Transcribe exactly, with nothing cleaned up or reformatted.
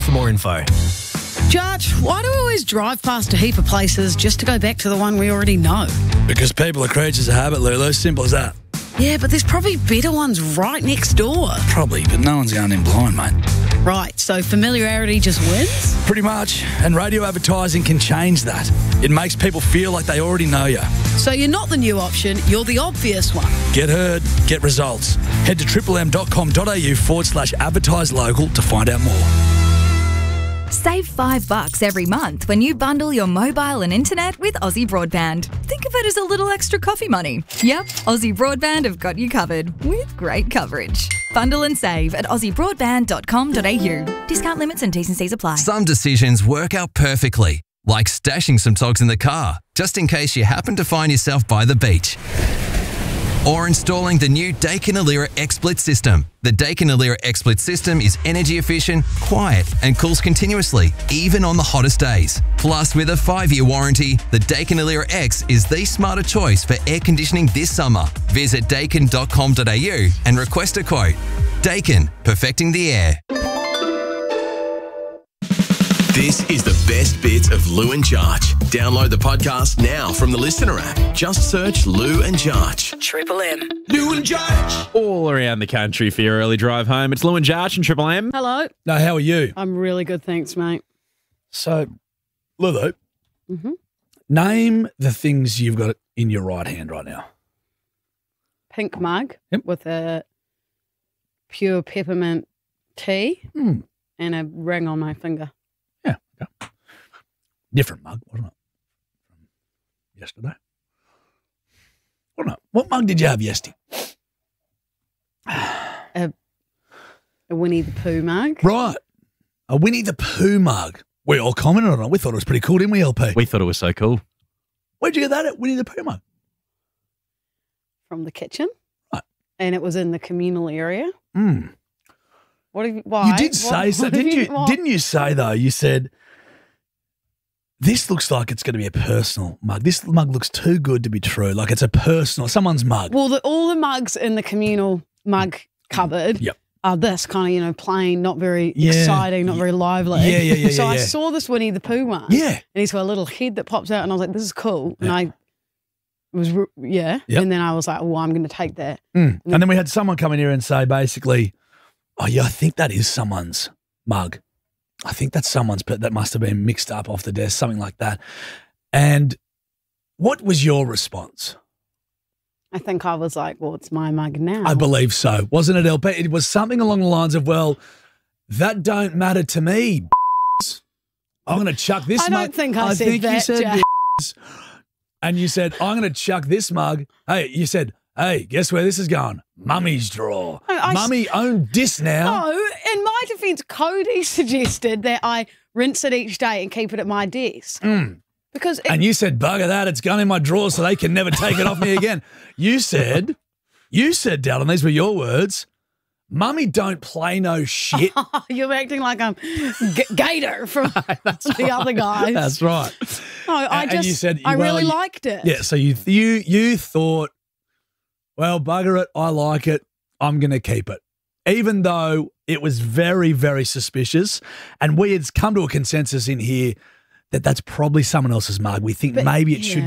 for more info. Judge, why do we always drive past a heap of places just to go back to the one we already know? Because people are creatures of habit, Lulu. Simple as that. Yeah, but there's probably better ones right next door. Probably, but no one's going in blind, mate. Right, so familiarity just wins? Pretty much. And radio advertising can change that. It makes people feel like they already know you. So you're not the new option, you're the obvious one. Get heard, get results. Head to triple m dot com dot a u forward slash advertise local to find out more. Save five bucks every month when you bundle your mobile and internet with Aussie Broadband. Think of it as a little extra coffee money. Yep, Aussie Broadband have got you covered with great coverage. Bundle and save at aussie broadband dot com dot a u. Discount limits and T's and C's apply. Some decisions work out perfectly, like stashing some togs in the car, just in case you happen to find yourself by the beach. Or installing the new Daikin Alira XSplit system. The Daikin Alira XSplit system is energy efficient, quiet, and cools continuously, even on the hottest days. Plus, with a five-year warranty, the Daikin Alira X is the smarter choice for air conditioning this summer. Visit daikin dot com dot a u and request a quote. Daikin, perfecting the air. This is the best bits of Lou and Jarch. Download the podcast now from the Listener app. Just search Lou and Jarch. Triple M. Lou and Jarch. All around the country for your early drive home. It's Lou and Jarch and Triple M. Hello. No, how are you? I'm really good, thanks, mate. So, Lulu, Mm-hmm. name the things you've got in your right hand right now. Pink mug Yep. with a pure peppermint tea Mm. and a ring on my finger. Yeah, okay. Different mug, wasn't it? From yesterday. Wasn't it? What mug did you have yesterday? A, a Winnie the Pooh mug. Right. A Winnie the Pooh mug. We all commented on it. We thought it was pretty cool, didn't we, L P? We thought it was so cool. Where'd you get that at, Winnie the Pooh mug? From the kitchen. Right. And it was in the communal area. Mm. What have you, why? You did say What- so, what have didn't you? what- Didn't you say though? You said this looks like it's going to be a personal mug. This mug looks too good to be true. Like it's a personal, someone's mug. Well, the, all the mugs in the communal mug cupboard Yep. are this kind of, you know, plain, not very Yeah. exciting, not very lively. Yeah, yeah, yeah, So yeah, I yeah. saw this Winnie the Pooh one. Yeah. And he's got a little head that pops out, and I was like, this is cool. And Yeah. I was, re- yeah. Yep. And then I was like, oh, I'm going to take that. Mm. And then we had someone come in here and say basically, oh yeah, I think that is someone's mug. I think that's someone's, but that must have been mixed up off the desk, something like that. And what was your response? I think I was like, well, it's my mug now. I believe so. Wasn't it, L P? It was something along the lines of, well, that don't matter to me. I'm going to chuck this I mug. don't think I said think you that, said Jack. and you said, I'm going to chuck this mug. Hey, you said, hey, guess where this is going? Mummy's drawer. I- I- Mummy owned this now. No, in my defense, Cody suggested that I rinse it each day and keep it at my desk. Mm. Because it, And you said, bugger that, it's gone in my drawer so they can never take it off me again. You said, you said, Dallin, these were your words, Mummy don't play no shit. you're acting like I'm G- Gator from the other guys. That's right. No, I And- just, and you said, I well, really you- liked it. Yeah, so you you you thought, well, bugger it, I like it, I'm going to keep it. Even though it was very, very suspicious, and we had come to a consensus in here that that's probably someone else's mug. We think But- maybe it yeah. should